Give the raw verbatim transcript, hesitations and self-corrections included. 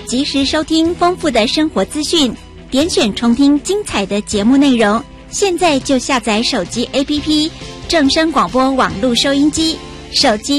及时收听丰富的生活资讯，点选重听精彩的节目内容。现在就下载手机 A P P 正声广播网络收音机，手机